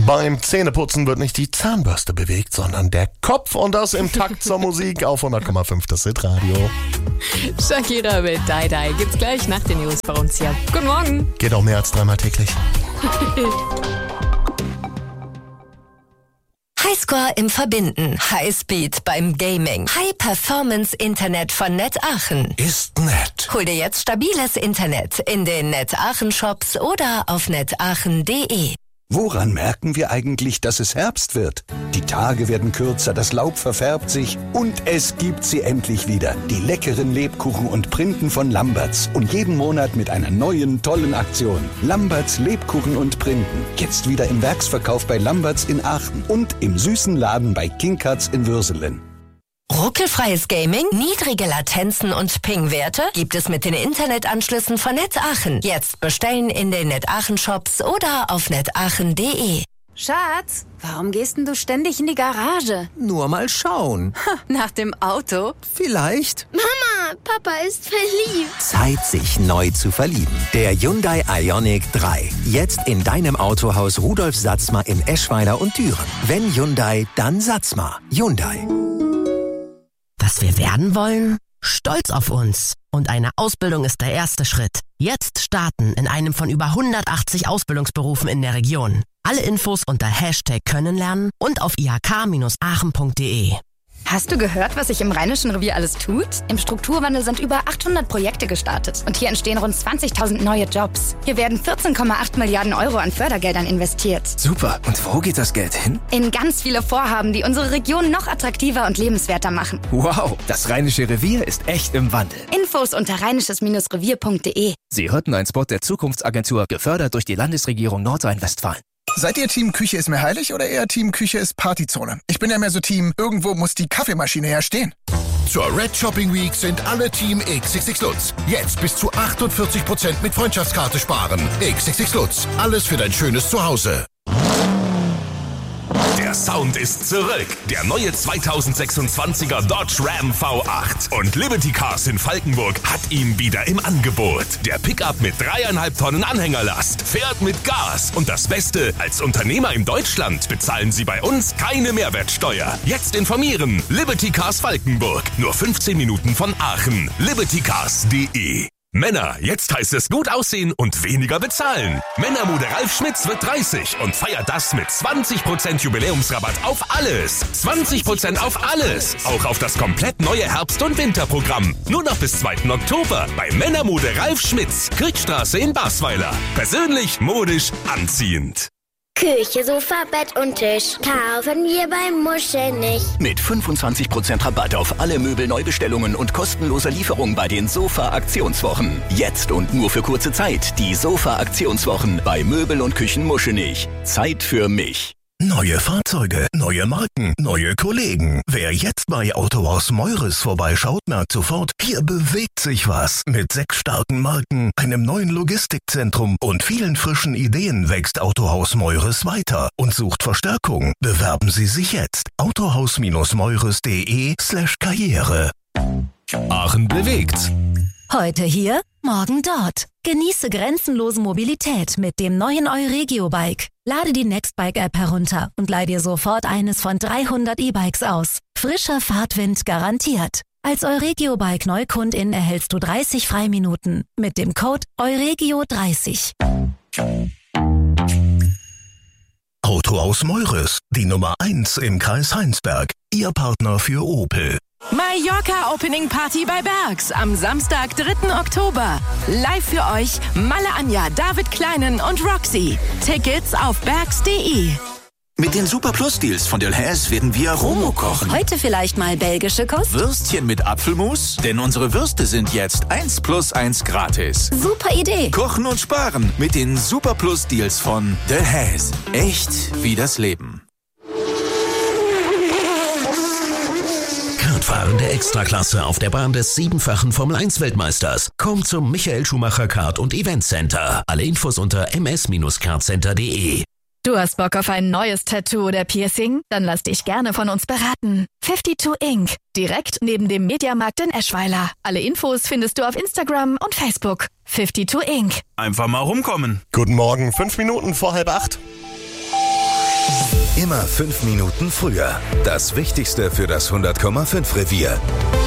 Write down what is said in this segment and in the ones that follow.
Beim Zähneputzen wird nicht die Zahnbürste bewegt, sondern der Kopf, und das im Takt zur Musik auf 100,5 das Hitradio. Shakira mit Die Die gibt's gleich nach den News bei uns hier. Guten Morgen. Geht auch mehr als 3-mal täglich. Highscore im Verbinden, Highspeed beim Gaming, High-Performance-Internet von Net Aachen. Ist nett. Hol dir jetzt stabiles Internet in den Net Aachen Shops oder auf netaachen.de. Woran merken wir eigentlich, dass es Herbst wird? Die Tage werden kürzer, das Laub verfärbt sich und es gibt sie endlich wieder. Die leckeren Lebkuchen und Printen von Lamberts. Und jeden Monat mit einer neuen, tollen Aktion. Lamberts Lebkuchen und Printen. Jetzt wieder im Werksverkauf bei Lamberts in Aachen und im süßen Laden bei King Cuts in Würselen. Ruckelfreies Gaming, niedrige Latenzen und Ping-Werte gibt es mit den Internetanschlüssen von Net Aachen. Jetzt bestellen in den Net Aachen Shops oder auf netaachen.de. Schatz, warum gehst denn du ständig in die Garage? Nur mal schauen. Nach dem Auto? Vielleicht. Mama, Papa ist verliebt. Zeit, sich neu zu verlieben. Der Hyundai Ioniq 3. Jetzt in deinem Autohaus Rudolf Satzmer in Eschweiler und Düren. Wenn Hyundai, dann Satzmer. Hyundai. Was wir werden wollen? Stolz auf uns. Und eine Ausbildung ist der erste Schritt. Jetzt starten in einem von über 180 Ausbildungsberufen in der Region. Alle Infos unter #Könnenlernen und auf ihk-aachen.de. Hast du gehört, was sich im Rheinischen Revier alles tut? Im Strukturwandel sind über 800 Projekte gestartet und hier entstehen rund 20.000 neue Jobs. Hier werden 14,8 Milliarden Euro an Fördergeldern investiert. Super. Und wo geht das Geld hin? In ganz viele Vorhaben, die unsere Region noch attraktiver und lebenswerter machen. Wow, das Rheinische Revier ist echt im Wandel. Infos unter rheinisches-revier.de. Sie hörten einen Spot der Zukunftsagentur, gefördert durch die Landesregierung Nordrhein-Westfalen. Seid ihr Team Küche ist mir heilig oder eher Team Küche ist Partyzone? Ich bin ja mehr so Team, irgendwo muss die Kaffeemaschine ja stehen. Zur Red Shopping Week sind alle Team XXX Lutz. Jetzt bis zu 48% mit Freundschaftskarte sparen. XXX Lutz, alles für dein schönes Zuhause. Der Sound ist zurück. Der neue 2026er Dodge Ram V8. Und Liberty Cars in Falkenburg hat ihn wieder im Angebot. Der Pickup mit 3,5 Tonnen Anhängerlast fährt mit Gas. Und das Beste, als Unternehmer in Deutschland bezahlen Sie bei uns keine Mehrwertsteuer. Jetzt informieren. Liberty Cars Falkenburg. Nur 15 Minuten von Aachen. libertycars.de. Männer, jetzt heißt es gut aussehen und weniger bezahlen. Männermode Ralf Schmitz wird 30 und feiert das mit 20% Jubiläumsrabatt auf alles. 20% auf alles. Auch auf das komplett neue Herbst- und Winterprogramm. Nur noch bis 2. Oktober bei Männermode Ralf Schmitz. Kriegstraße in Basweiler. Persönlich, modisch, anziehend. Küche, Sofa, Bett und Tisch kaufen wir beim Muschel nicht. Mit 25% Rabatt auf alle Möbelneubestellungen und kostenloser Lieferung bei den Sofa-Aktionswochen. Jetzt und nur für kurze Zeit die Sofa-Aktionswochen bei Möbel und Küchen Muschelnich. Zeit für mich. Neue Fahrzeuge, neue Marken, neue Kollegen. Wer jetzt bei Autohaus Meures vorbeischaut, merkt sofort, hier bewegt sich was. Mit 6 starken Marken, einem neuen Logistikzentrum und vielen frischen Ideen wächst Autohaus Meures weiter und sucht Verstärkung. Bewerben Sie sich jetzt. autohaus-meures.de/Karriere. Aachen bewegt. Heute hier, morgen dort. Genieße grenzenlose Mobilität mit dem neuen Euregio-Bike. Lade die Nextbike-App herunter und leih dir sofort eines von 300 E-Bikes aus. Frischer Fahrtwind garantiert. Als Euregio-Bike-Neukundin erhältst du 30 Freiminuten mit dem Code EUREGIO30. Autohaus Meures, die Nummer 1 im Kreis Heinsberg. Ihr Partner für Opel. Mallorca Opening Party bei Bergs am Samstag, 3. Oktober. Live für euch Malle Anja, David Kleinen und Roxy. Tickets auf bergs.de. Mit den Super Plus Deals von Delhaize werden wir Romo kochen. Heute vielleicht mal belgische Kost? Würstchen mit Apfelmus? Denn unsere Würste sind jetzt 1 + 1 gratis. Super Idee. Kochen und sparen mit den Super Plus Deals von Delhaize. Echt wie das Leben. Kartfahren der Extraklasse auf der Bahn des 7-fachen Formel-1-Weltmeisters. Kommt zum Michael Schumacher Kart- und Event Center. Alle Infos unter ms-kartcenter.de. Du hast Bock auf ein neues Tattoo oder Piercing? Dann lass dich gerne von uns beraten. 52 Ink. Direkt neben dem Mediamarkt in Eschweiler. Alle Infos findest du auf Instagram und Facebook. 52 Ink. Einfach mal rumkommen. Guten Morgen, 5 Minuten vor 7:30. Immer 5 Minuten früher. Das Wichtigste für das 100,5 Revier.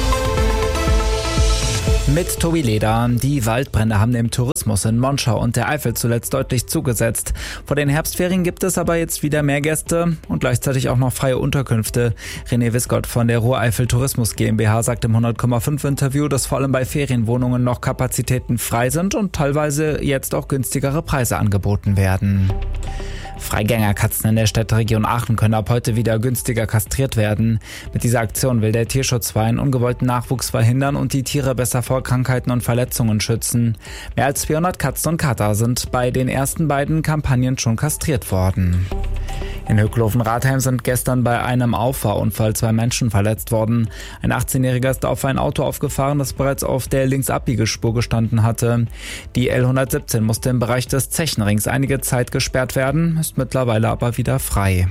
Mit Tobi Leder. Die Waldbrände haben dem Tourismus in Monschau und der Eifel zuletzt deutlich zugesetzt. Vor den Herbstferien gibt es aber jetzt wieder mehr Gäste und gleichzeitig auch noch freie Unterkünfte. René Wiskott von der Ruhr-Eifel Tourismus GmbH sagt im 100,5 Interview, dass vor allem bei Ferienwohnungen noch Kapazitäten frei sind und teilweise jetzt auch günstigere Preise angeboten werden. Freigängerkatzen in der Städteregion Aachen können ab heute wieder günstiger kastriert werden. Mit dieser Aktion will der Tierschutzverein ungewollten Nachwuchs verhindern und die Tiere besser vor Krankheiten und Verletzungen schützen. Mehr als 400 Katzen und Kater sind bei den ersten beiden Kampagnen schon kastriert worden. In Höcklofen-Ratheim sind gestern bei einem Auffahrunfall 2 Menschen verletzt worden. Ein 18-Jähriger ist auf ein Auto aufgefahren, das bereits auf der Linksabbiegelspur gestanden hatte. Die L117 musste im Bereich des Zechenrings einige Zeit gesperrt werden, ist mittlerweile aber wieder frei.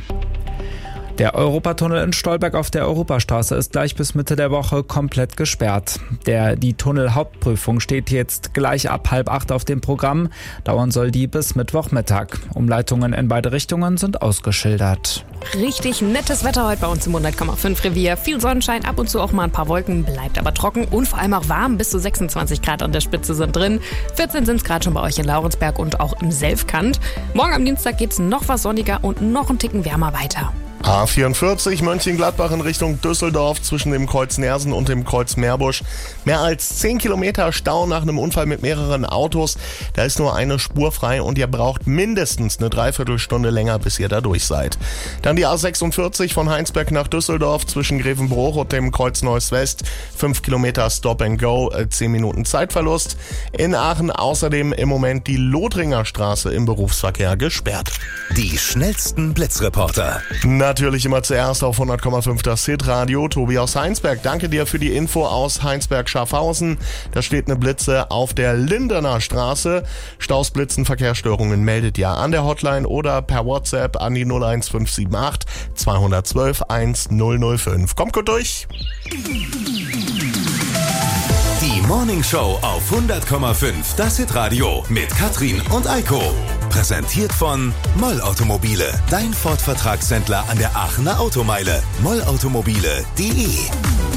Der Europatunnel in Stolberg auf der Europastraße ist gleich bis Mitte der Woche komplett gesperrt. Die Tunnelhauptprüfung steht jetzt gleich ab 7:30 auf dem Programm. Dauern soll die bis Mittwochmittag. Umleitungen in beide Richtungen sind ausgeschildert. Richtig nettes Wetter heute bei uns im 100,5 Revier. Viel Sonnenschein, ab und zu auch mal ein paar Wolken, bleibt aber trocken und vor allem auch warm. Bis zu 26 Grad an der Spitze sind drin. 14 sind es gerade schon bei euch in Laurensberg und auch im Selfkant. Morgen am Dienstag geht es noch was sonniger und noch einen Ticken wärmer weiter. A44 Mönchengladbach in Richtung Düsseldorf zwischen dem Kreuz Nersen und dem Kreuz Meerbusch. Mehr als 10 Kilometer Stau nach einem Unfall mit mehreren Autos. Da ist nur eine Spur frei und ihr braucht mindestens eine Dreiviertelstunde länger, bis ihr da durch seid. Dann die A46 von Heinsberg nach Düsseldorf zwischen Grevenbroich und dem Kreuz Neuss West. 5 Kilometer Stop and Go, 10 Minuten Zeitverlust. In Aachen außerdem im Moment die Lothringer Straße im Berufsverkehr gesperrt. Die schnellsten Blitzreporter. Natürlich immer zuerst auf 100,5 das Hitradio. Tobi aus Heinsberg, danke dir für die Info aus Heinsberg-Schaffhausen. Da steht eine Blitze auf der Lindener Straße. Staus, Blitzen, Verkehrsstörungen meldet ihr an der Hotline oder per WhatsApp an die 01578 212 1005. Kommt gut durch. Die Morning Show auf 100,5 das Hitradio mit Katrin und Eiko. Präsentiert von Moll Automobile, dein Ford-Vertragshändler an der Aachener Automeile. mollautomobile.de